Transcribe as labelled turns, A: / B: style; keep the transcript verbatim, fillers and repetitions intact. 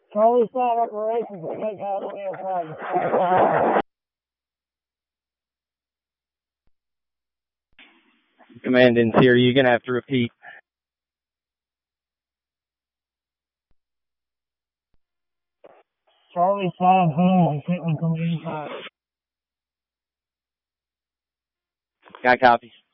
A: Charlie five operations to take out the airplane.
B: Command Interior, you're going to have to repeat.
A: Charlie five home, I think we come inside.
B: Guy copies.